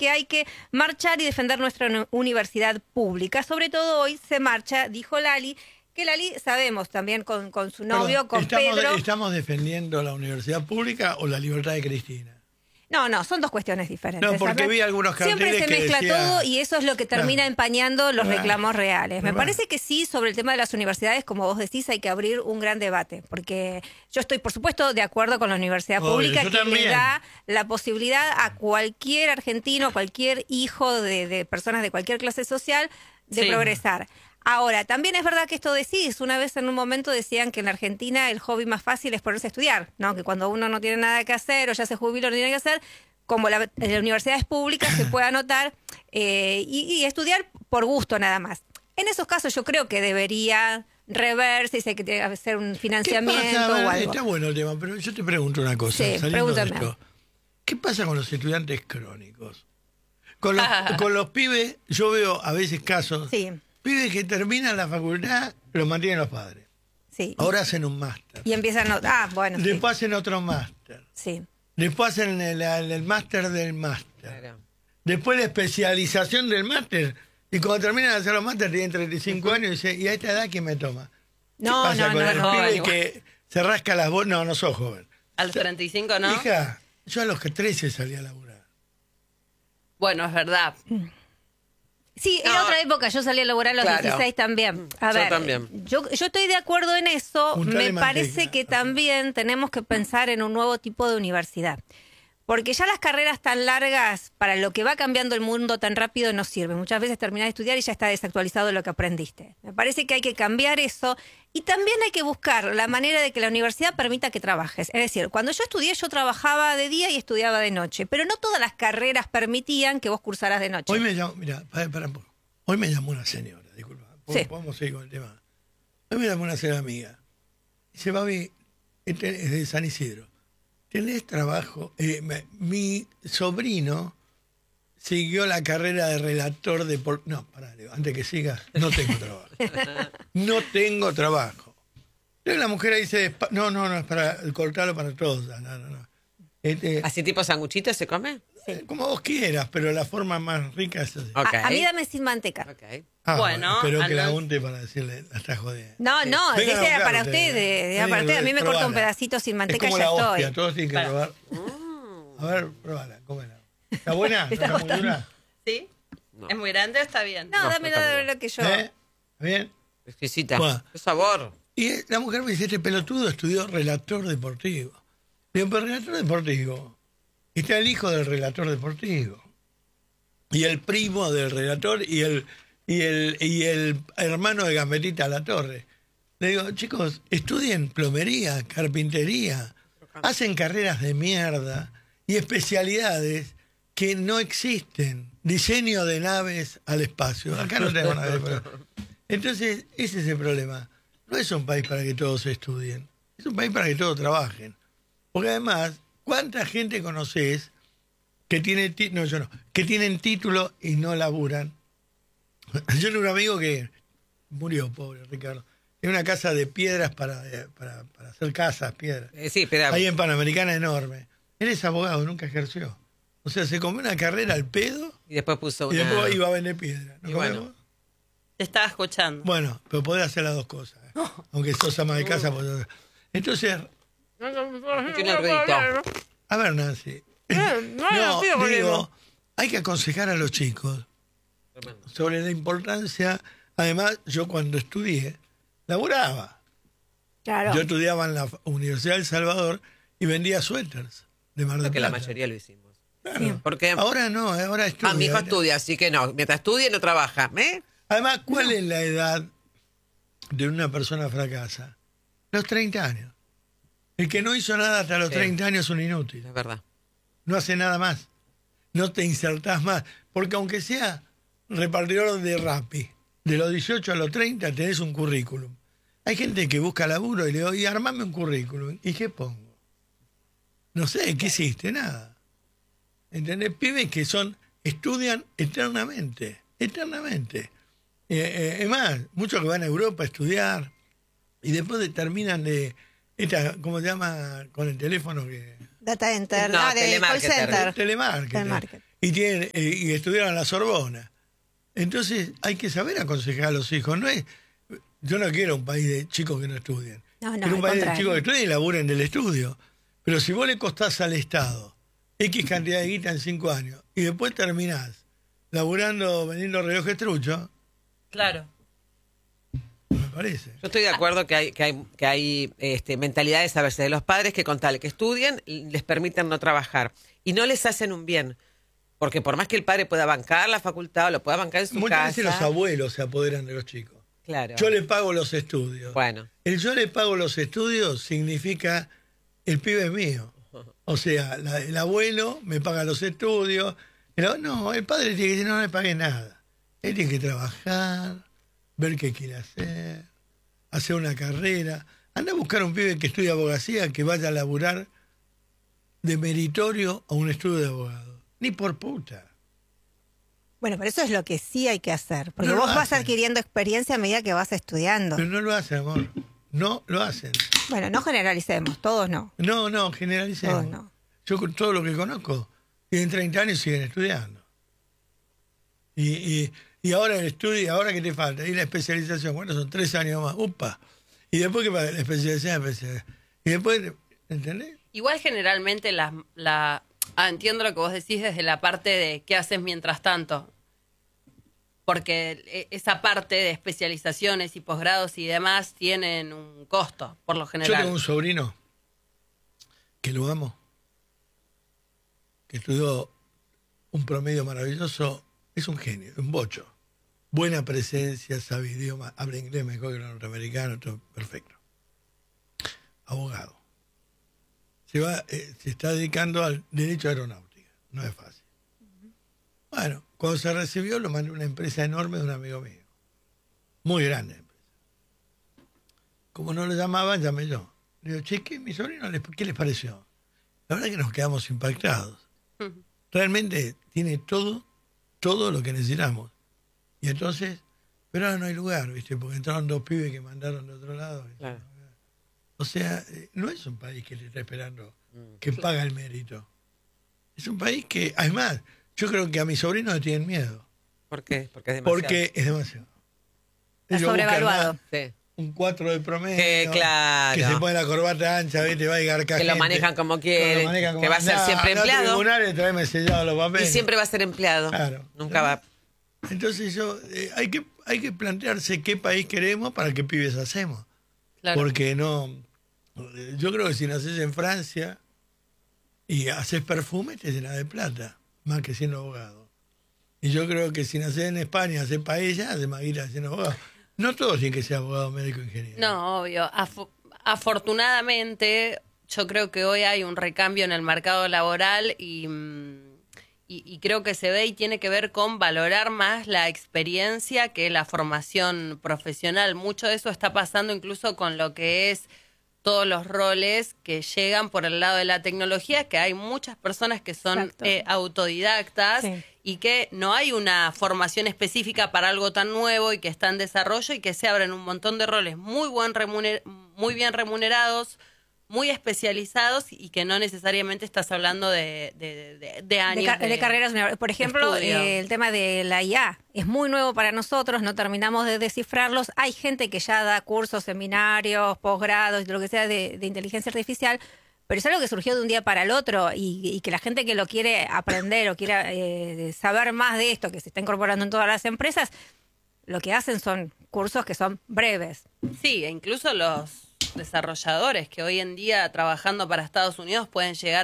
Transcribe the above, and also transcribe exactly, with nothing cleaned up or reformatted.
que hay que marchar y defender nuestra universidad pública. Sobre todo hoy se marcha, dijo Lali, que Lali, sabemos también con, con su novio, Perdón, con ¿estamos, Pedro... ¿Estamos defendiendo la universidad pública o la libertad de Cristina? No, no, son dos cuestiones diferentes. No, porque vi algunos carteles Siempre se que mezcla decía... todo y eso es lo que termina Claro. empañando los Claro. reclamos reales. Me Claro. parece que sí, sobre el tema de las universidades, como vos decís, hay que abrir un gran debate, porque yo estoy, por supuesto, de acuerdo con la universidad Obvio, pública, yo que también. le da la posibilidad a cualquier argentino, cualquier hijo de, de personas de cualquier clase social, de Sí. progresar. Ahora, también es verdad que esto decís, una vez en un momento decían que en la Argentina el hobby más fácil es ponerse a estudiar, ¿no? Que cuando uno no tiene nada que hacer o ya se jubiló no tiene que hacer, como la, la universidad es pública, se puede anotar eh, y, y estudiar por gusto nada más. En esos casos yo creo que debería reverse, si hay que hacer un ¿Qué financiamiento pasa? A ver, o algo. está bueno el tema, pero yo te pregunto una cosa, Sí, saliendo de pregúntame. esto. ¿Qué pasa con los estudiantes crónicos? Con los, con los pibes, yo veo a veces casos, Sí, pibes que terminan la facultad, los mantienen los padres. sí. Ahora hacen un máster. Y empiezan a... Ah, bueno, sí. Después hacen otro máster. Sí. Después hacen el, el, el máster del máster. Claro. Después la especialización del máster. Y cuando terminan de hacer los máster tienen treinta y cinco años y dicen, ¿y a esta edad qué me toma? No, ¿Qué pasa no, con no, el no. pibe igual. que se rasca las bolas? No, no sos joven. A los treinta y cinco, ¿no? Hija, yo a los que trece salí a laburar. Bueno, es verdad. Sí, en No. otra época yo salí a laburar a los Claro. dieciséis también. A Yo ver, también. Yo, yo estoy de acuerdo en eso. Juntale Me parece manteca. que también tenemos que pensar en un nuevo tipo de universidad. Porque ya las carreras tan largas, para lo que va cambiando el mundo tan rápido, no sirven. Muchas veces terminás de estudiar y ya está desactualizado lo que aprendiste. Me parece que hay que cambiar eso. Y también hay que buscar la manera de que la universidad permita que trabajes. Es decir, cuando yo estudié, yo trabajaba de día y estudiaba de noche. Pero no todas las carreras permitían que vos cursaras de noche. Hoy me llamó, mira, para, para un poco. Hoy me llamó una señora, disculpa. Sí. Podemos seguir con el tema. Hoy me llamó una señora amiga. Dice, Babi, este es de San Isidro. ¿Tenés trabajo? Eh, me- mi sobrino siguió la carrera de relator de... Por... No, pará, digo, antes que sigas, no tengo trabajo. No tengo trabajo. Entonces la mujer ahí dice, "Pa- no, no, no, es para cortarlo para todos. No, no, no. Este, ¿Así tipo sanguchito se come? eh, como vos quieras, pero la forma más rica es así. Ok. A, a mí dame sin manteca. Ok. Ah, bueno, espero que la ando- unte para decirle, la está jodiendo. No, no, Vengan a ese era buscar para ustedes. ustedes. era Vengan, para ustedes. A mí me corta un probala. pedacito sin manteca es y como ya la estoy. hostia, todos tienen que Claro. probar. Mm. A ver, probala, cómela. ¿Está buena? ¿No está muy dura? ¿Sí? No. ¿Es muy grande o está bien? No, No, dame está nada de bien. lo que yo. ¿Eh? ¿Bien? Exquisita. Bueno. Qué sabor. Y eh, la mujer me dice, este pelotudo estudió relator deportivo. Le digo, pero relator deportivo. Está el hijo del relator deportivo. Y el primo del relator y el, y el, y el hermano de Gambetita La Torre. Le digo, chicos, estudien plomería, carpintería, hacen carreras de mierda y especialidades que no existen. Diseño de naves al espacio. Acá no tenemos naves. Pero... Entonces, ese es el problema. No es un país para que todos estudien. Es un país para que todos trabajen. Porque además, ¿cuánta gente conoces que tiene ti- no, yo no, que tienen título y no laburan? Yo tengo un amigo que murió, pobre Ricardo. Tiene una casa de piedras para, eh, para, para hacer casas, piedras. Eh, sí, pero Ahí en Panamericana enorme. Él es abogado, nunca ejerció. O sea, se comió una carrera al pedo y después puso y una... después iba a vender piedras. ¿No Y comés bueno. vos? Te estaba escuchando. Bueno, pero podés hacer las dos cosas. ¿eh? Aunque sos ama de casa. podés- Entonces, Tiene ruidito. a ver, Nancy. no, No, digo, hay que aconsejar a los chicos sobre la importancia. Además, yo cuando estudié, laburaba. Claro. Yo estudiaba en la Universidad del Salvador y vendía suéteres de Mar del Porque la Plata. mayoría lo hicimos. Claro. Porque Ahora no, ahora estudia. ah, mi hijo estudia, así que no. Mientras estudia, no trabaja. ¿Eh? Además, ¿cuál es la edad de una persona fracasa? Los treinta años. El que no hizo nada hasta los Sí. treinta años es un inútil. Es verdad. No hace nada más. No te insertás más. Porque aunque sea repartidor de Rappi, de los dieciocho a los treinta tenés un currículum. Hay gente que busca laburo y le digo, y armame un currículum. ¿Y qué pongo? No sé, ¿qué hiciste? Nada. ¿Entendés? Pibes que son, estudian eternamente. Eternamente. Eh, eh, es más, muchos que van a Europa a estudiar y después de- terminan de, esta, ¿cómo se llama? Con el teléfono que... Data Enter. No, ah, de call telemarketer. center. Telemarketing. Telemarketing. y, tienen, eh, y estudiaron en la Sorbona. Entonces hay que saber aconsejar a los hijos. No es, yo no quiero un país de chicos que no estudien. No, no, quiero un al país de contrario. chicos que estudien y laburen del estudio. Pero si vos le costás al Estado X cantidad de guita en cinco años y después terminás laburando, vendiendo relojes truchos, Claro. no me parece. Yo estoy de acuerdo que hay, que hay, que hay este, mentalidades a veces de los padres que con tal que estudien les permiten no trabajar y no les hacen un bien. Porque por más que el padre pueda bancar la facultad o lo pueda bancar en su Muchas casa. veces los abuelos se apoderan de los chicos. Claro. Yo le pago los estudios. Bueno. El yo le pago los estudios significa el pibe es mío. O sea, la- el abuelo me paga los estudios. Pero no, el padre tiene que decir, no, no le pague nada. Él tiene que trabajar, ver qué quiere hacer, hacer una carrera. Anda a buscar un pibe que estudie abogacía, que vaya a laburar de meritorio a un estudio de abogado. Ni por puta. Bueno, pero eso es lo que sí hay que hacer. Porque No lo vos vas hacen. adquiriendo experiencia a medida que vas estudiando. Pero no lo hacen, amor. No lo hacen. Bueno, no generalicemos, todos no. No, no, generalicemos. Todos no. Yo con todo lo que conozco, tienen treinta años y siguen estudiando. Y, y, y ahora el estudio, ahora que te falta, y la especialización, bueno, son tres años más, upa. Y después que la especialización, la especialización. Y después, ¿entendés? Igual generalmente la, la ah, entiendo lo que vos decís desde la parte de qué haces mientras tanto. Porque e- esa parte de especializaciones y posgrados y demás tienen un costo, por lo Yo general. tengo un sobrino que lo amo, que estudió un promedio maravilloso, es un genio, un bocho. Buena presencia, sabe idioma, habla inglés mejor que los norteamericanos, todo perfecto. Abogado. Se, va, eh, se está dedicando al derecho aeronáutica, no es fácil. Bueno, cuando se recibió lo mandó a una empresa enorme de un amigo mío, muy grande empresa. Como no lo llamaban, llamé yo. Le digo, che, ¿qué, mi sobrino, les- qué les pareció? La verdad que nos quedamos impactados. Realmente tiene todo, todo lo que necesitamos. Y entonces, pero ahora no hay lugar, ¿viste? Porque entraron dos pibes que mandaron de otro lado. ¿viste? Claro. O sea, eh, no es un país que le está esperando, que paga el mérito. Es un país que, además, yo creo que a mis sobrinos le tienen miedo. ¿Por qué? Porque es demasiado. Porque es demasiado. Está Ellos buscan sobrevaluado. más Sí. un cuatro de promedio. Que claro. Que se pone la corbata ancha, ¿viste? Va a llegar Que lo manejan como quieren, quieren. que va a ser siempre empleado. tribunales, tráeme sellado los Y papeles. siempre va a ser empleado. Claro. Nunca va. Entonces yo, eh, hay que hay que plantearse qué país queremos para qué pibes hacemos. Claro. Porque no, yo creo que si naces en Francia y haces perfume, te llenas de plata, más que siendo abogado. Y yo creo que si naces en España, haces paella, haces más guita siendo abogado. No todos tienen que ser abogado, médico, ingeniero. No, obvio. Afo- afortunadamente, yo creo que hoy hay un recambio en el mercado laboral y, mm, y, y creo que se ve y tiene que ver con valorar más la experiencia que la formación profesional. Mucho de eso está pasando incluso con lo que es todos los roles que llegan por el lado de la tecnología, que hay muchas personas que son Exacto. eh, autodidactas Sí. y que no hay una formación específica para algo tan nuevo y que está en desarrollo y que se abren un montón de roles muy, buen remuner- muy bien remunerados, muy especializados y que no necesariamente estás hablando de, de, de- de De, años. ca- de carreras universitarias. Por ejemplo, estudio. eh, el tema de la I A es muy nuevo para nosotros, no terminamos de descifrarlos. Hay gente que ya da cursos, seminarios, posgrados, lo que sea de, de inteligencia artificial, pero es algo que surgió de un día para el otro y, y que la gente que lo quiere aprender o quiera eh, saber más de esto, que se está incorporando en todas las empresas, lo que hacen son cursos que son breves. Sí, e incluso los desarrolladores que hoy en día trabajando para Estados Unidos pueden llegar